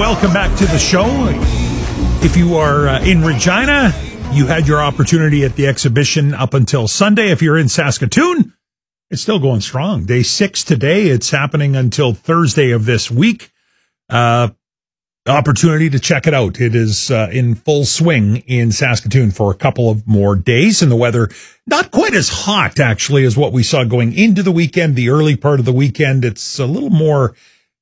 welcome back to the show. If you are in Regina, you had your opportunity at the exhibition up until Sunday. If you're in Saskatoon, it's still going strong. Day 6 today. It's happening until Thursday of this week. Opportunity to check it out. It is in full swing in Saskatoon for a couple of more days, and the weather not quite as hot, actually, as what we saw going into the weekend. The early part of the weekend, it's a little more,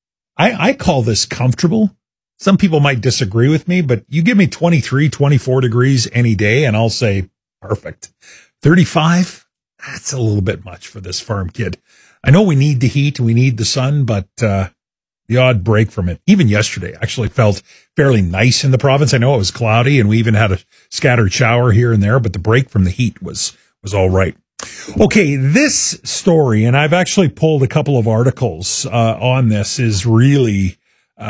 I call this comfortable. Some people might disagree with me, but you give me 23, 24 degrees any day, and I'll say, perfect. 35, that's a little bit much for this farm kid. I know we need the heat, we need the sun, but the odd break from it. Even yesterday actually felt fairly nice in the province. I know it was cloudy, and we even had a scattered shower here and there, but the break from the heat was all right. Okay, this story, and I've actually pulled a couple of articles on this, is really,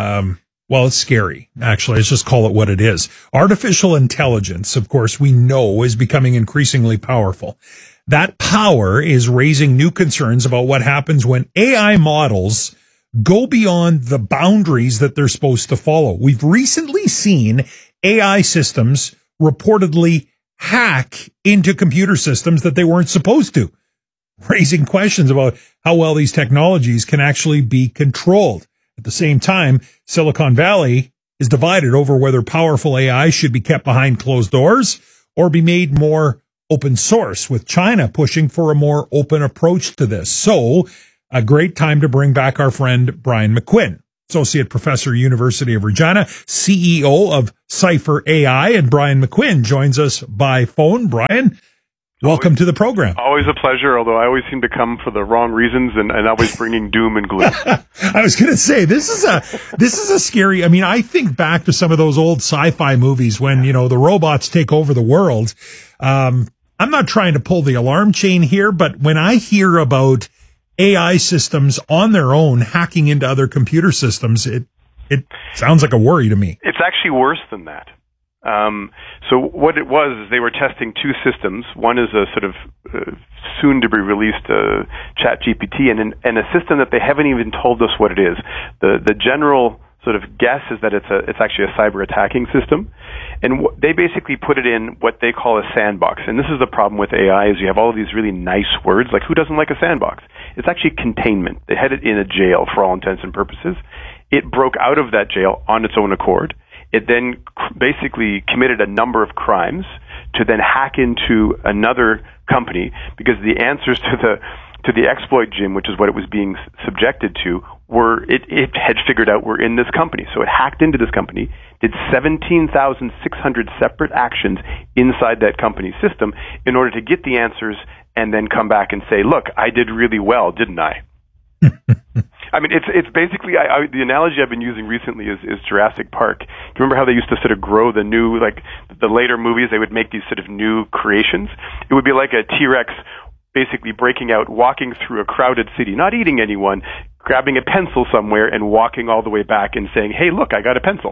it's scary, actually. Let's just call it what it is. Artificial intelligence, of course, we know is becoming increasingly powerful. That power is raising new concerns about what happens when AI models go beyond the boundaries that they're supposed to follow. We've recently seen AI systems reportedly hack into computer systems that they weren't supposed to, raising questions about how well these technologies can actually be controlled. At the same time, Silicon Valley is divided over whether powerful AI should be kept behind closed doors or be made more open source, with China pushing for a more open approach to this. So, a great time to bring back our friend Brian McQuinn, Associate Professor, University of Regina, CEO of Cypher AI, and Brian McQuinn joins us by phone. Brian, welcome to the program. Always a pleasure, although I always seem to come for the wrong reasons and always bringing doom and gloom. I was going to say, this is a scary, I think back to some of those old sci-fi movies when, the robots take over the world. I'm not trying to pull the alarm chain here, but when I hear about AI systems on their own hacking into other computer systems, it sounds like a worry to me. It's actually worse than that. So what it was is they were testing two systems. One is a sort of soon-to-be-released ChatGPT, and a system that they haven't even told us what it is. The general sort of guess is that it's actually a cyber attacking system. And they basically put it in what they call a sandbox. And this is the problem with AI, is you have all of these really nice words, like who doesn't like a sandbox? It's actually containment. They had it in a jail for all intents and purposes. It broke out of that jail on its own accord. It then basically committed a number of crimes to then hack into another company, because the answers to the exploit, Jim, which is what it was being subjected to, it had figured out were in this company. So it hacked into this company, did 17,600 separate actions inside that company's system in order to get the answers and then come back and say, look, I did really well, didn't I? It's basically, the analogy I've been using recently is Jurassic Park. Do you remember how they used to sort of grow the new, like the later movies, they would make these sort of new creations? It would be like a T-Rex basically breaking out, walking through a crowded city, not eating anyone, grabbing a pencil somewhere and walking all the way back and saying, hey, look, I got a pencil.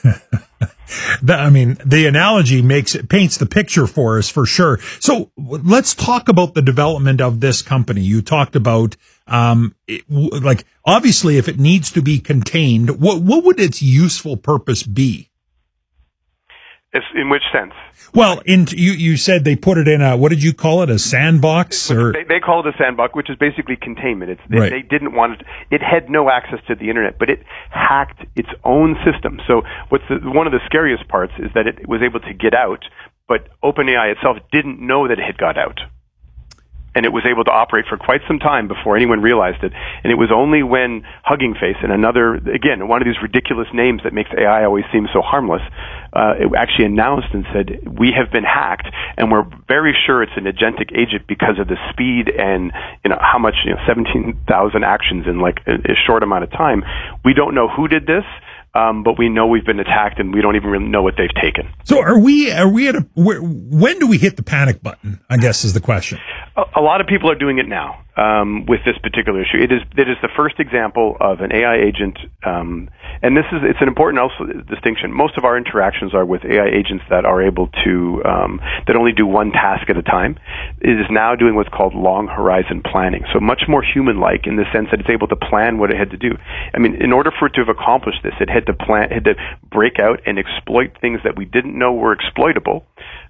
The analogy paints the picture for us for sure. So let's talk about the development of this company. You talked about, obviously if it needs to be contained, what would its useful purpose be? In which sense? Well, you said they put it in what did you call it? A sandbox? Or they call it a sandbox, which is basically containment. Right. They didn't want it. It had no access to the internet, but it hacked its own system. So one of the scariest parts is that it was able to get out, but OpenAI itself didn't know that it had got out. And it was able to operate for quite some time before anyone realized it. And it was only when Hugging Face and one of these ridiculous names that makes AI always seem so harmless, it actually announced and said, we have been hacked, and we're very sure it's an agentic agent because of the speed and how much 17,000 actions in like a short amount of time. We don't know who did this. But we know we've been attacked, and we don't even really know what they've taken. So are we when do we hit the panic button, I guess is the question. A lot of people are doing it now. with this particular issue. It is the first example of an AI agent, and it's an important also distinction. Most of our interactions are with AI agents that are able to that only do one task at a time. It is now doing what's called long horizon planning, so much more human-like in the sense that it's able to plan what it had to do. I mean, in order for it to have accomplished this, it had to break out and exploit things that we didn't know were exploitable,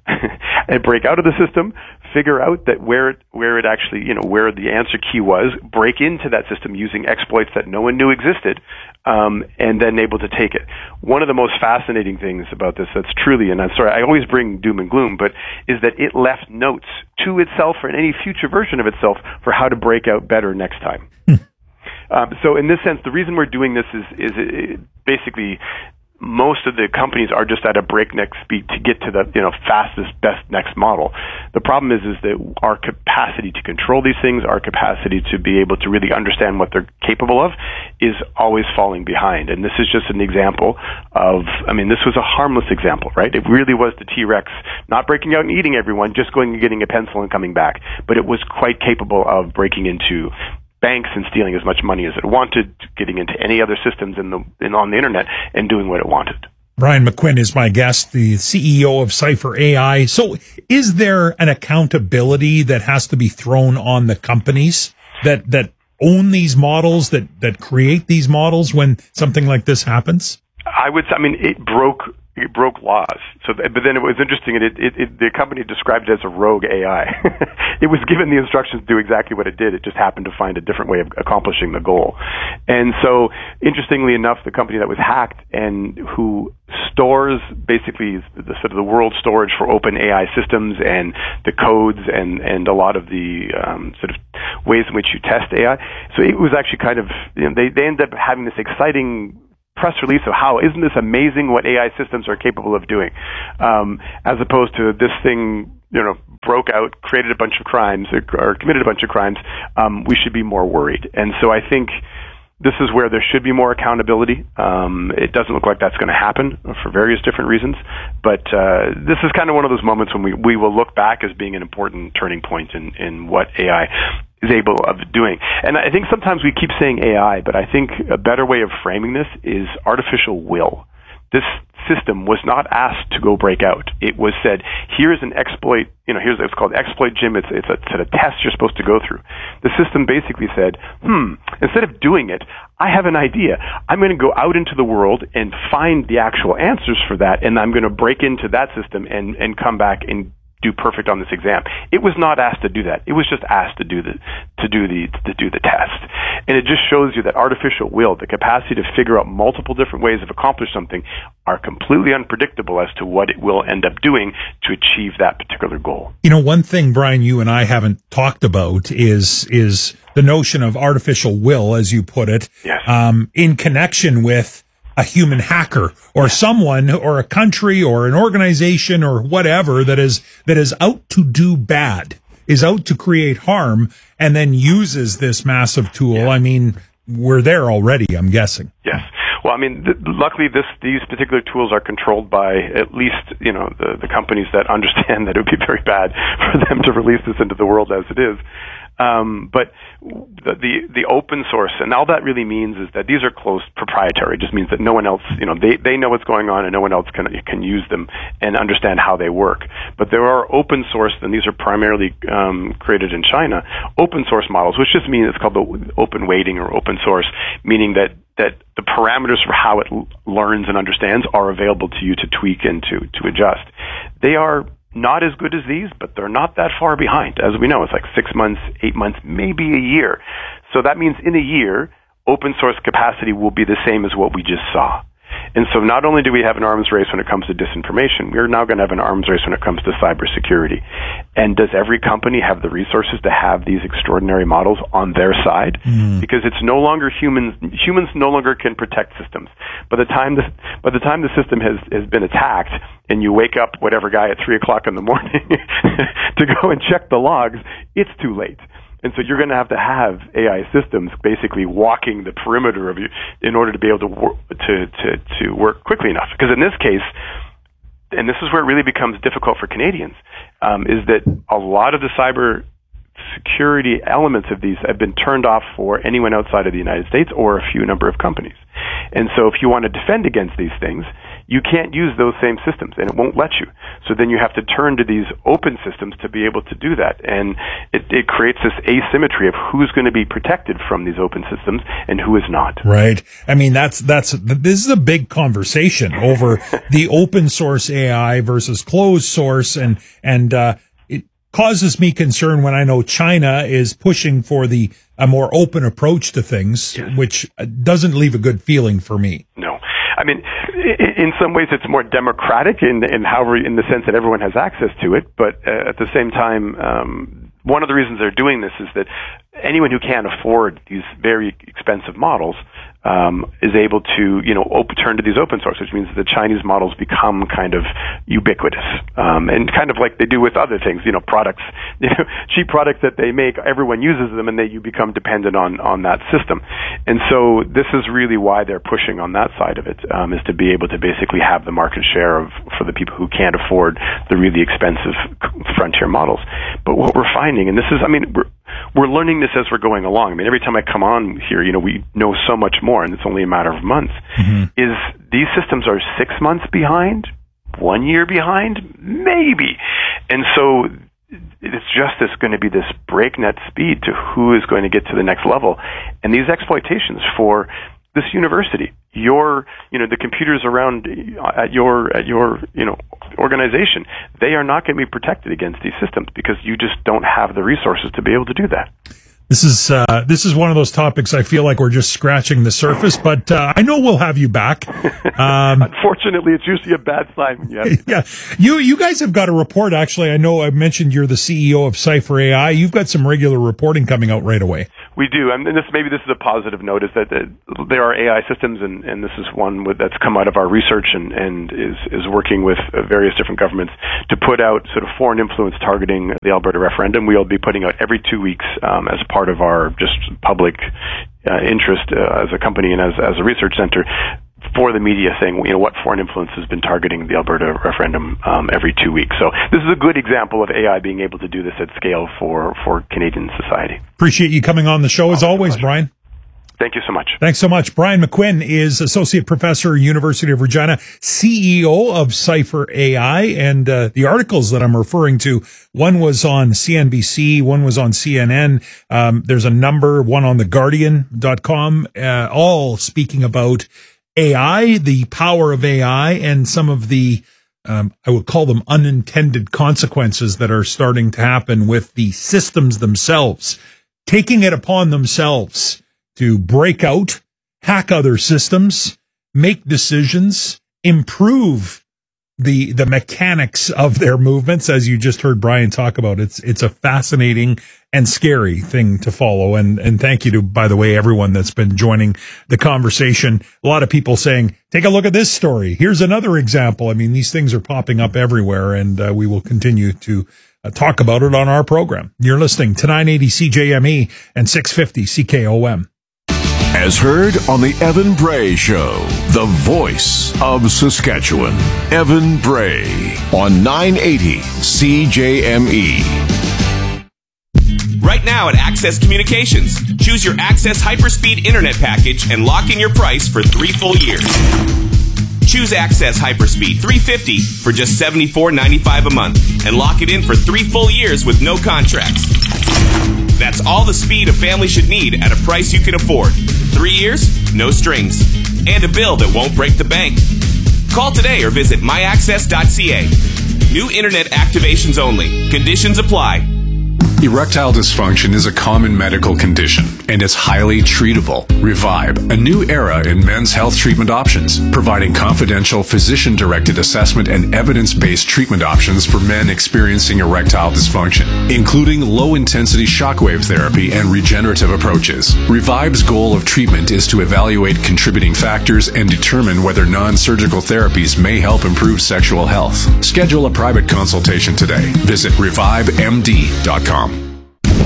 and break out of the system, figure out that where it actually, where the answer key was, break into that system using exploits that no one knew existed, and then able to take it. One of the most fascinating things about this, that's truly, and I'm sorry, I always bring doom and gloom, but is that it left notes to itself or any future version of itself for how to break out better next time. So in this sense, the reason we're doing this is basically most of the companies are just at a breakneck speed to get to the fastest, best next model. The problem is that our capacity to control these things, our capacity to be able to really understand what they're capable of, is always falling behind. And this is just an example of, this was a harmless example, right? It really was the T-Rex not breaking out and eating everyone, just going and getting a pencil and coming back. But it was quite capable of breaking into banks and stealing as much money as it wanted, getting into any other systems on the internet and doing what it wanted. Brian McQuinn is my guest, the CEO of Cypher AI. So is there an accountability that has to be thrown on the companies that own these models, that create these models when something like this happens? It broke laws. But then it was interesting. The company described it as a rogue AI. It was given the instructions to do exactly what it did. It just happened to find a different way of accomplishing the goal. And so, interestingly enough, the company that was hacked and who stores basically the world storage for open AI systems and the codes and a lot of the sort of ways in which you test AI. So it was actually kind of, they ended up having this exciting press release of how isn't this amazing what AI systems are capable of doing, as opposed to this thing, broke out, created a bunch of crimes or committed a bunch of crimes. We should be more worried. And so I think this is where there should be more accountability. It doesn't look like that's going to happen for various different reasons, but this is kind of one of those moments when we will look back as being an important turning point in what AI is able of doing. And I think sometimes we keep saying AI, but I think a better way of framing this is artificial will. This system was not asked to go break out. It was said, here's an exploit, it's called Exploit Gym. It's a set of tests you're supposed to go through. The system basically said, instead of doing it, I have an idea. I'm going to go out into the world and find the actual answers for that, and I'm going to break into that system and come back and do perfect on this exam. It was not asked to do that. It was just asked to do the test. And it just shows you that artificial will, the capacity to figure out multiple different ways of accomplishing something, are completely unpredictable as to what it will end up doing to achieve that particular goal. One thing, Brian, you and I haven't talked about is the notion of artificial will, as you put it, yes. In connection with a human hacker or someone or a country or an organization or whatever that is out to do bad, is out to create harm, and then uses this massive tool. Yeah. We're there already, I'm guessing. Yes. Well, luckily these particular tools are controlled by at least, the companies that understand that it would be very bad for them to release this into the world as it is. But the open source, and all that really means is that these are closed proprietary. It just means that no one else, they know what's going on and no one else can use them and understand how they work. But there are open source, and these are primarily created in China, open source models, which just means it's called the open weighting or open source, meaning that the parameters for how it learns and understands are available to you to tweak and to adjust. They are not as good as these, but they're not that far behind. As we know, it's like 6 months, 8 months, maybe a year. So that means in a year, open source capacity will be the same as what we just saw. And so not only do we have an arms race when it comes to disinformation, we're now going to have an arms race when it comes to cybersecurity. And does every company have the resources to have these extraordinary models on their side? Because it's no longer humans no longer can protect systems. By the time the system has been attacked, and you wake up whatever guy at 3:00 in the morning to go and check the logs, it's too late. And so you're going to have AI systems basically walking the perimeter of you in order to be able to work quickly enough. Because in this case, and this is where it really becomes difficult for Canadians, is that a lot of the cyber security elements of these have been turned off for anyone outside of the United States or a few number of companies. And so if you want to defend against these things, you can't use those same systems, and it won't let you. So then you have to turn to these open systems to be able to do that. And it creates this asymmetry of who's going to be protected from these open systems and who is not. Right. I mean, this is a big conversation over the open source AI versus closed source, and it causes me concern when I know China is pushing for a more open approach to things, yes, which doesn't leave a good feeling for me. No. I mean, in some ways, it's more democratic in the sense that everyone has access to it. But at the same time, one of the reasons they're doing this is that anyone who can't afford these very expensive models is able to, turn to these open source, which means that the Chinese models become kind of ubiquitous, and kind of like they do with other things, products, cheap products that they make, everyone uses them, and you become dependent on that system. And so this is really why they're pushing on that side of it, is to be able to basically have the market share for the people who can't afford the really expensive frontier models. But what we're finding, and this is, we're learning this as we're going along. I mean, every time I come on here, we know so much more, and it's only a matter of months. Mm-hmm. Is these systems are 6 months behind, 1 year behind, maybe. And so it's going to be this breakneck speed to who is going to get to the next level. And these exploitations for this university, the computers around at your organization, they are not going to be protected against these systems because you just don't have the resources to be able to do that. This is one of those topics I feel like we're just scratching the surface, but I know we'll have you back. Unfortunately, it's usually a bad sign when you have yeah. You guys have got a report, actually. I know I mentioned you're the CEO of Cypher AI. You've got some regular reporting coming out right away. We do, and this is a positive note, is that there are AI systems, and this is one that's come out of our research and is working with various different governments to put out sort of foreign influence targeting the Alberta referendum. We'll be putting out every 2 weeks as part of our just public interest as a company and as a research center for the media, saying what foreign influence has been targeting the Alberta referendum every 2 weeks. So this is a good example of AI being able to do this at scale for Canadian society. Appreciate you coming on the show as always, Brian. Thank you so much. Thanks so much. Brian McQuinn is Associate Professor, University of Regina, CEO of Cypher AI. And the articles that I'm referring to, one was on CNBC, one was on CNN. There's a number, one on theguardian.com, all speaking about AI, the power of AI, and some of the, I would call them unintended consequences that are starting to happen with the systems themselves, taking it upon themselves to break out, hack other systems, make decisions, improve the mechanics of their movements, as you just heard Brian talk about. It's a fascinating and scary thing to follow. And thank you to, by the way, everyone that's been joining the conversation. A lot of people saying, take a look at this story. Here's another example. I mean, these things are popping up everywhere, and we will continue to talk about it on our program. You're listening to 980 CJME and 650 CKOM. As heard on the Evan Bray Show, the voice of Saskatchewan. Evan Bray on 980 CJME. Right now at Access Communications, choose your Access Hyperspeed Internet package and lock in your price for 3 full years. Choose Access Hyperspeed 350 for just $74.95 a month and lock it in for 3 full years with no contracts. That's all the speed a family should need at a price you can afford. 3 years, no strings, and a bill that won't break the bank. Call today or visit myaccess.ca. New internet activations only. Conditions apply. Erectile dysfunction is a common medical condition, and it's highly treatable. Revive, a new era in men's health treatment options, providing confidential physician-directed assessment and evidence-based treatment options for men experiencing erectile dysfunction, including low-intensity shockwave therapy and regenerative approaches. Revive's goal of treatment is to evaluate contributing factors and determine whether non-surgical therapies may help improve sexual health. Schedule a private consultation today. Visit revivemd.com.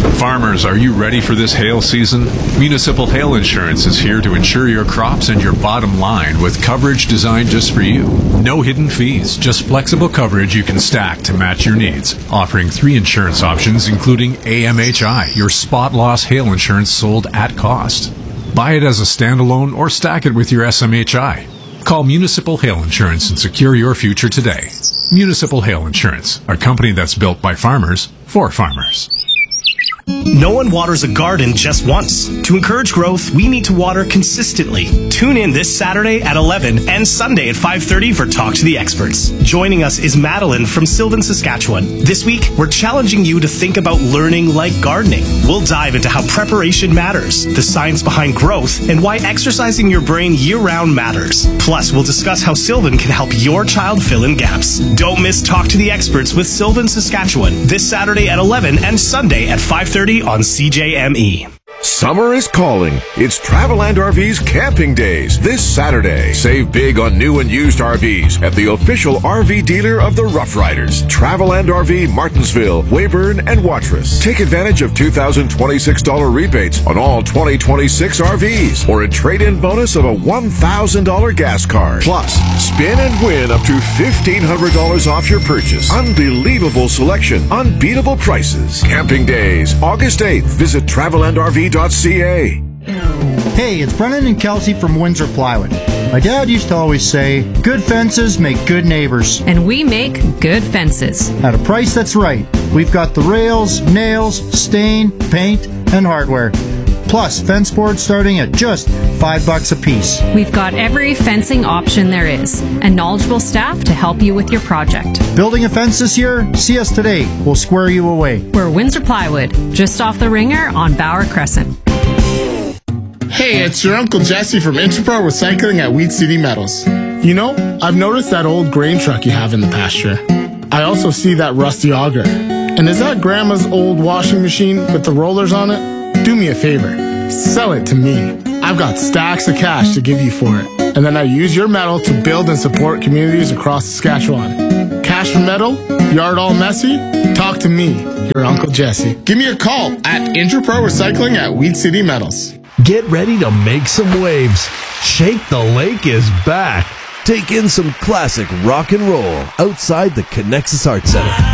Farmers, are you ready for this hail season? Municipal Hail Insurance is here to insure your crops and your bottom line with coverage designed just for you. No hidden fees, just flexible coverage you can stack to match your needs. Offering 3 insurance options, including AMHI, your spot loss hail insurance sold at cost. Buy it as a standalone or stack it with your SMHI. Call Municipal Hail Insurance and secure your future today. Municipal Hail Insurance, a company that's built by farmers for farmers. No one waters a garden just once. To encourage growth, we need to water consistently. Tune in this Saturday at 11 and Sunday at 5:30 for Talk to the Experts. Joining us is Madeline from Sylvan, Saskatchewan. This week, we're challenging you to think about learning like gardening. We'll dive into how preparation matters, the science behind growth, and why exercising your brain year-round matters. Plus, we'll discuss how Sylvan can help your child fill in gaps. Don't miss Talk to the Experts with Sylvan, Saskatchewan this Saturday at 11 and Sunday at 5:30 on CJME. Summer is calling. It's Traveland RV's Camping Days this Saturday. Save big on new and used RVs at the official RV dealer of the Rough Riders. Traveland RV, Martinsville, Weyburn, and Watrous. Take advantage of $2,026 rebates on all 2026 RVs or a trade-in bonus of a $1,000 gas card. Plus, spin and win up to $1,500 off your purchase. Unbelievable selection. Unbeatable prices. Camping Days, August 8th. Visit TravelandRV.ca. Hey, it's Brennan and Kelsey from Windsor Plywood. My dad used to always say, good fences make good neighbors. And we make good fences. At a price that's right. We've got the rails, nails, stain, paint, and hardware. Plus, fence boards starting at just $5 a piece. We've got every fencing option there is, and knowledgeable staff to help you with your project. Building a fence this year? See us today. We'll square you away. We're Windsor Plywood, just off the Ringer on Bauer Crescent. Hey, it's your Uncle Jesse from Interpro Recycling at Weed City Metals. You know, I've noticed that old grain truck you have in the pasture. I also see that rusty auger. And is that Grandma's old washing machine with the rollers on it? Do me a favor. Sell it to me. I've got stacks of cash to give you for it. And then I use your metal to build and support communities across Saskatchewan. Cash for metal? Yard all messy? Talk to me, your Uncle Jesse. Give me a call at Interpro Recycling at Weed City Metals. Get ready to make some waves. Shake the Lake is back. Take in some classic rock and roll outside the Connexus Arts Center.